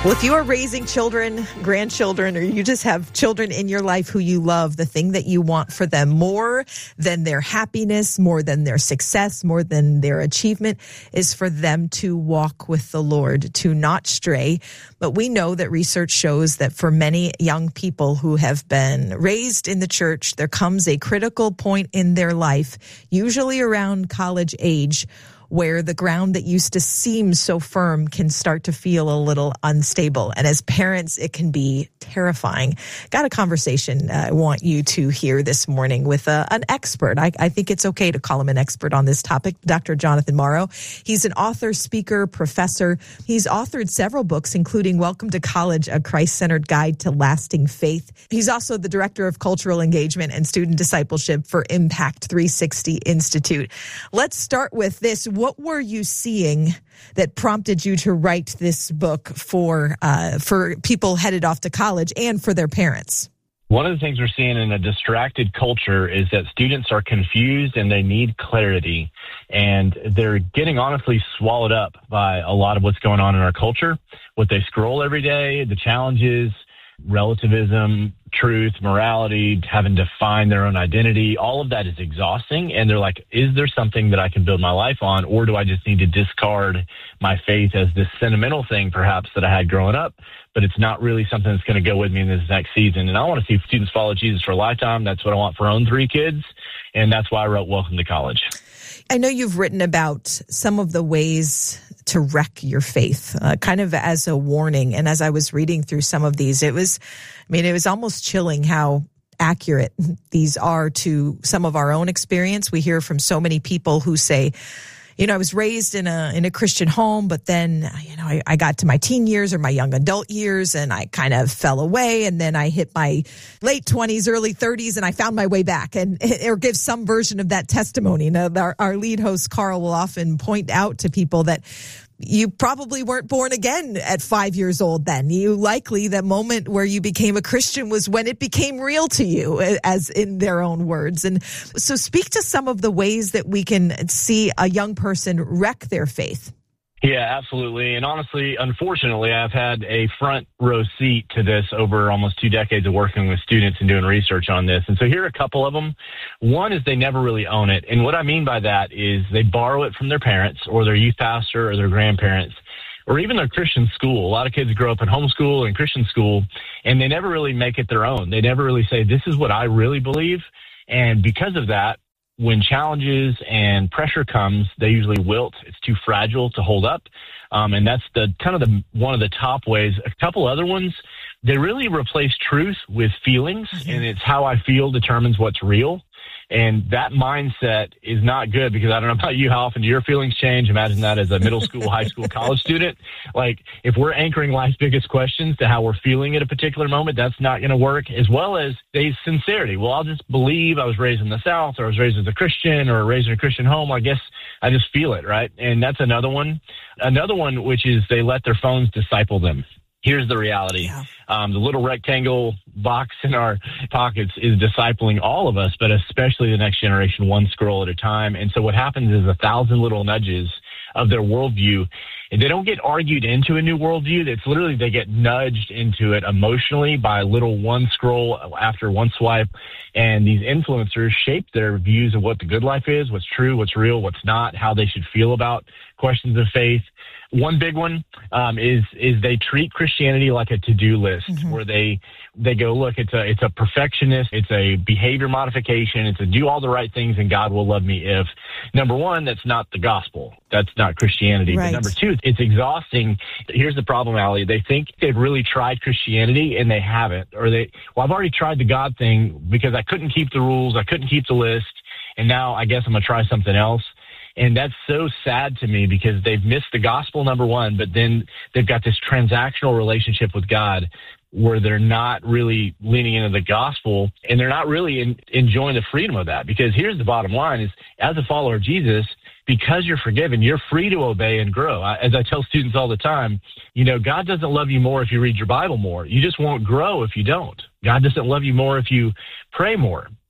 Well, if you are raising children, grandchildren, or you just have children in your life who you love, the thing that you want for them more than their happiness, more than their success, more than their achievement is for them to walk with the Lord, to not stray. But we know that research shows that for many young people who have been raised in the church, there comes a critical point in their life, usually around college age, where the ground that used to seem so firm can start to feel a little unstable. And as parents, it can be terrifying. Got a conversation I want you to hear this morning with an expert. I think it's okay to call him an expert on this topic, Dr. Jonathan Morrow. He's an author, speaker, professor. He's authored several books, including Welcome to College, A Christ-Centered Guide to Lasting Faith. He's also the Director of Cultural Engagement and Student Discipleship for Impact 360 Institute. Let's start with this. What were you seeing that prompted you to write this book for people headed off to college and for their parents? One of the things we're seeing in a distracted culture is that students are confused and they need clarity. And they're getting honestly swallowed up by a lot of what's going on in our culture, what they scroll every day, the challenges, relativism, truth, morality, having to find their own identity. All of that is exhausting. And they're like, is there something that I can build my life on? Or do I just need to discard my faith as this sentimental thing, perhaps, that I had growing up? But it's not really something that's going to go with me in this next season. And I want to see students follow Jesus for a lifetime. That's what I want for our own 3 kids. And that's why I wrote Welcome to College. I know you've written about some of the ways to wreck your faith, kind of as a warning. And as I was reading through some of these, it was almost chilling how accurate these are to some of our own experience. We hear from so many people who say, I was raised in a Christian home, but then, I got to my teen years or my young adult years and I kind of fell away. And then I hit my late 20s, early 30s, and I found my way back or give some version of that testimony. Now, our lead host, Carl, will often point out to people that you probably weren't born again at 5 years old then. You likely, the moment where you became a Christian was when it became real to you, as in their own words. And so speak to some of the ways that we can see a young person wreck their faith. Yeah, absolutely. And honestly, unfortunately, I've had a front row seat to this over almost 2 decades of working with students and doing research on this. And so here are a couple of them. One is they never really own it. And what I mean by that is they borrow it from their parents or their youth pastor or their grandparents or even their Christian school. A lot of kids grow up in homeschool and Christian school, and they never really make it their own. They never really say, this is what I really believe. And because of that, when challenges and pressure comes, they usually wilt. It's too fragile to hold up. And that's one of the top ways. A couple other ones, they really replace truth with feelings, and it's how I feel determines what's real. And that mindset is not good because I don't know about you, how often do your feelings change? Imagine that as a middle school, high school, college student. Like if we're anchoring life's biggest questions to how we're feeling at a particular moment, that's not going to work, as well as the sincerity. Well, I'll just believe I was raised in the South or I was raised as a Christian or raised in a Christian home. I guess I just feel it, right? And that's another one. Another one, which is they let their phones disciple them. Here's the reality. Yeah. The little rectangle box in our pockets is discipling all of us, but especially the next generation, one scroll at a time. And so what happens is 1,000 little nudges of their worldview. And they don't get argued into a new worldview. It's literally they get nudged into it emotionally by a little one scroll after one swipe. And these influencers shape their views of what the good life is, what's true, what's real, what's not, how they should feel about questions of faith. One big one is they treat Christianity like a to-do list, where they go, look, it's a perfectionist, it's a behavior modification, it's a do all the right things and God will love me if. Number one, that's not the gospel. That's not Christianity. Right. But number two, it's exhausting. Here's the problem, Allie. They think they've really tried Christianity and they haven't. Or I've already tried the God thing because I couldn't keep the rules, I couldn't keep the list, and now I guess I'm going to try something else. And that's so sad to me because they've missed the gospel, number one, but then they've got this transactional relationship with God where they're not really leaning into the gospel and they're not really enjoying the freedom of that. Because here's the bottom line is, as a follower of Jesus, because you're forgiven, you're free to obey and grow. As I tell students all the time, God doesn't love you more if you read your Bible more. You just won't grow if you don't. God doesn't love you more if you pray more.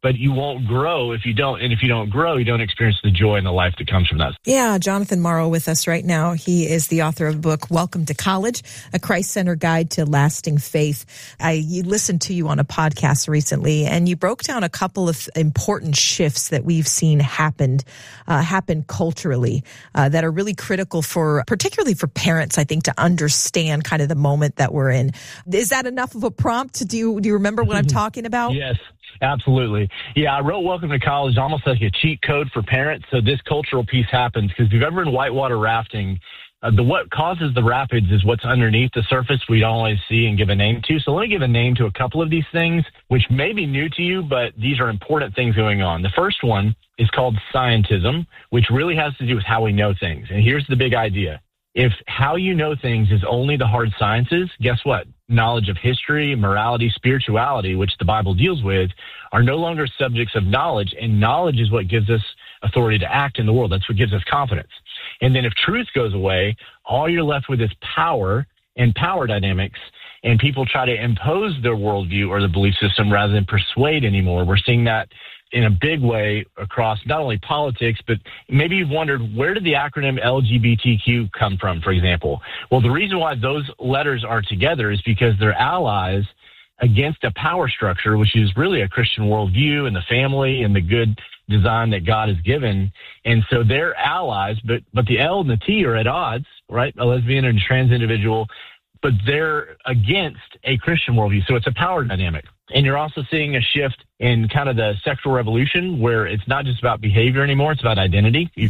but you won't grow if you don't. And if you don't grow, you don't experience the joy and the life that comes from that. Yeah, Jonathan Morrow with us right now. He is the author of the book, Welcome to College, A Christ-Centered Guide to Lasting Faith. You listened to you on a podcast recently, and you broke down a couple of important shifts that we've seen happen culturally that are really critical particularly for parents, I think, to understand kind of the moment that we're in. Is that enough of a prompt? Do you remember what I'm talking about? Yes. Absolutely. Yeah, I wrote Welcome to College almost like a cheat code for parents. So this cultural piece happens because if you've ever been whitewater rafting, what causes the rapids is what's underneath the surface we don't always see and give a name to. So let me give a name to a couple of these things, which may be new to you, but these are important things going on. The first one is called scientism, which really has to do with how we know things. And here's the big idea. If how you know things is only the hard sciences, guess what? Knowledge of history, morality, spirituality, which the Bible deals with, are no longer subjects of knowledge, and knowledge is what gives us authority to act in the world. That's what gives us confidence. And then if truth goes away, all you're left with is power and power dynamics, and people try to impose their worldview or the belief system rather than persuade anymore. We're seeing that in a big way across not only politics, but maybe you've wondered, where did the acronym LGBTQ come from, for example? Well, the reason why those letters are together is because they're allies against a power structure, which is really a Christian worldview and the family and the good design that God has given. And so they're allies, but the L and the T are at odds, right? A lesbian and a trans individual, but they're against a Christian worldview. So it's a power dynamic. And you're also seeing a shift in kind of the sexual revolution where it's not just about behavior anymore, it's about identity.